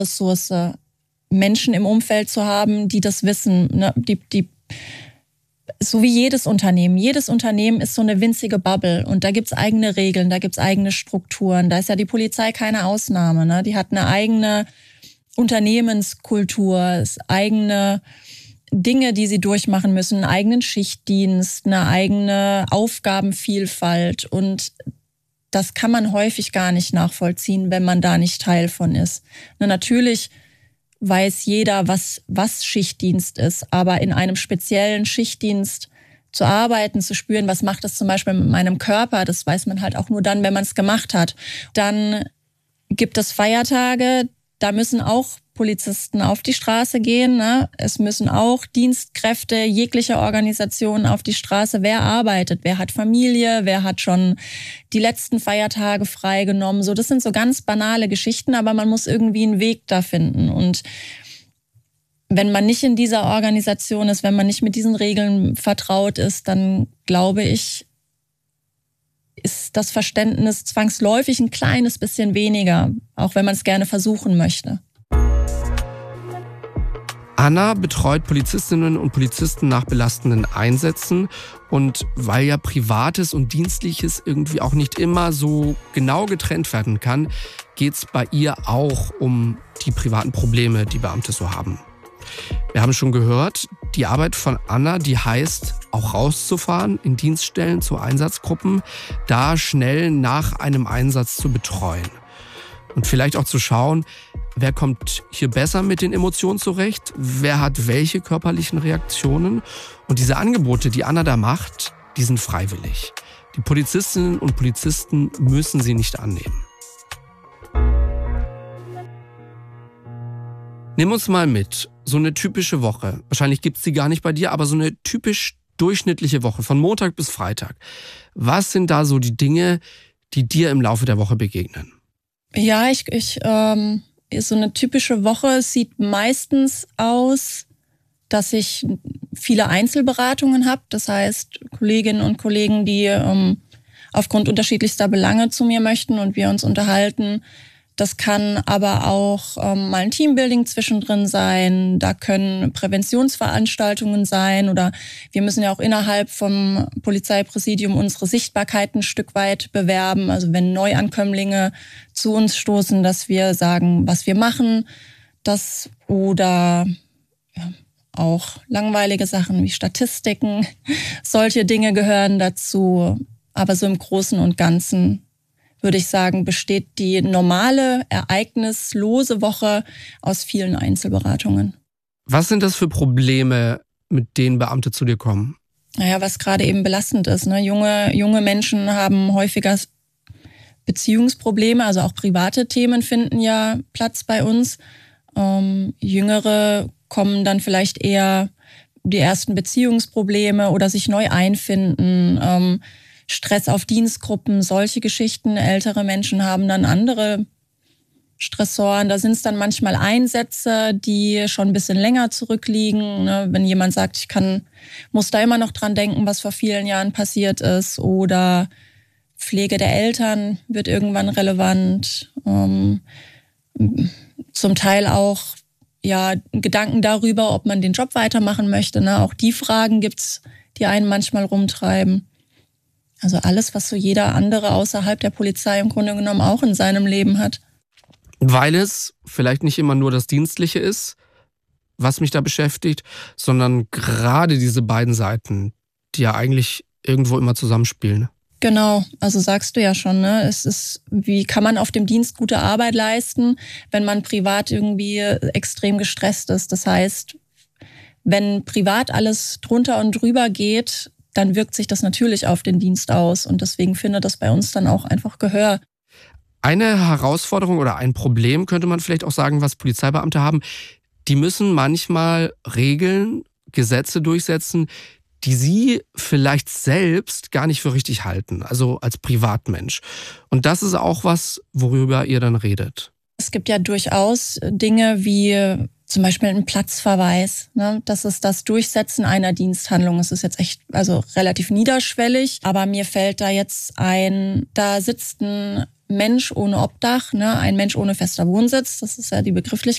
Ressource, Menschen im Umfeld zu haben, die das wissen, ne? So wie jedes Unternehmen. Jedes Unternehmen ist so eine winzige Bubble und da gibt's eigene Regeln, da gibt's eigene Strukturen. Da ist ja die Polizei keine Ausnahme, ne? Die hat eine eigene Unternehmenskultur, eigene Dinge, die sie durchmachen müssen, einen eigenen Schichtdienst, eine eigene Aufgabenvielfalt und das kann man häufig gar nicht nachvollziehen, wenn man da nicht Teil von ist. Na, natürlich weiß jeder, was Schichtdienst ist, aber in einem speziellen Schichtdienst zu arbeiten, zu spüren, was macht das zum Beispiel mit meinem Körper, das weiß man halt auch nur dann, wenn man es gemacht hat. Dann gibt es Feiertage, da müssen auch Polizisten auf die Straße gehen, ne? Es müssen auch Dienstkräfte jeglicher Organisationen auf die Straße. Wer arbeitet? Wer hat Familie? Wer hat schon die letzten Feiertage freigenommen? So, das sind so ganz banale Geschichten, aber man muss irgendwie einen Weg da finden. Und wenn man nicht in dieser Organisation ist, wenn man nicht mit diesen Regeln vertraut ist, dann glaube ich, ist das Verständnis zwangsläufig ein kleines bisschen weniger, auch wenn man es gerne versuchen möchte. Anna betreut Polizistinnen und Polizisten nach belastenden Einsätzen. Und weil ja Privates und Dienstliches irgendwie auch nicht immer so genau getrennt werden kann, geht es bei ihr auch um die privaten Probleme, die Beamte so haben. Wir haben schon gehört, die Arbeit von Anna, die heißt, auch rauszufahren in Dienststellen zu Einsatzgruppen, da schnell nach einem Einsatz zu betreuen. Und vielleicht auch zu schauen, wer kommt hier besser mit den Emotionen zurecht, wer hat welche körperlichen Reaktionen. Und diese Angebote, die Anna da macht, die sind freiwillig. Die Polizistinnen und Polizisten müssen sie nicht annehmen. Nimm uns mal mit, so eine typische Woche. Wahrscheinlich gibt's die gar nicht bei dir, aber so eine typisch durchschnittliche Woche, von Montag bis Freitag. Was sind da so die Dinge, die dir im Laufe der Woche begegnen? Ja, so eine typische Woche sieht meistens aus, dass ich viele Einzelberatungen habe. Das heißt, Kolleginnen und Kollegen, die aufgrund unterschiedlichster Belange zu mir möchten und wir uns unterhalten. Das kann aber auch mal ein Teambuilding zwischendrin sein. Da können Präventionsveranstaltungen sein oder wir müssen ja auch innerhalb vom Polizeipräsidium unsere Sichtbarkeit ein Stück weit bewerben. Also wenn Neuankömmlinge zu uns stoßen, dass wir sagen, was wir machen, das oder ja, auch langweilige Sachen wie Statistiken. Solche Dinge gehören dazu. Aber so im Großen und Ganzen würde ich sagen, besteht die normale, ereignislose Woche aus vielen Einzelberatungen. Was sind das für Probleme, mit denen Beamte zu dir kommen? Naja, was gerade eben belastend ist, ne? Junge Menschen haben häufiger Beziehungsprobleme, also auch private Themen finden ja Platz bei uns. Jüngere kommen dann vielleicht eher die ersten Beziehungsprobleme oder sich neu einfinden, Stress auf Dienstgruppen, solche Geschichten. Ältere Menschen haben dann andere Stressoren. Da sind es dann manchmal Einsätze, die schon ein bisschen länger zurückliegen. Ne? Wenn jemand sagt, muss da immer noch dran denken, was vor vielen Jahren passiert ist. Oder Pflege der Eltern wird irgendwann relevant. Zum Teil auch ja Gedanken darüber, ob man den Job weitermachen möchte. Ne? Auch die Fragen gibt's, die einen manchmal rumtreiben. Also alles, was so jeder andere außerhalb der Polizei im Grunde genommen auch in seinem Leben hat. Weil es vielleicht nicht immer nur das Dienstliche ist, was mich da beschäftigt, sondern gerade diese beiden Seiten, die ja eigentlich irgendwo immer zusammenspielen. Genau, also sagst du ja schon, ne? Es ist, wie kann man auf dem Dienst gute Arbeit leisten, wenn man privat irgendwie extrem gestresst ist. Das heißt, wenn privat alles drunter und drüber geht, dann wirkt sich das natürlich auf den Dienst aus. Und deswegen findet das bei uns dann auch einfach Gehör. Eine Herausforderung oder ein Problem könnte man vielleicht auch sagen, was Polizeibeamte haben. Die müssen manchmal Regeln, Gesetze durchsetzen, die sie vielleicht selbst gar nicht für richtig halten, also als Privatmensch. Und das ist auch was, worüber ihr dann redet. Es gibt ja durchaus Dinge wie zum Beispiel ein Platzverweis. Ne? Das ist das Durchsetzen einer Diensthandlung. Es ist jetzt echt relativ niederschwellig, aber mir fällt da jetzt ein, da sitzt ein Mensch ohne Obdach, ne? Ein Mensch ohne fester Wohnsitz, das ist ja die Begrifflichkeit.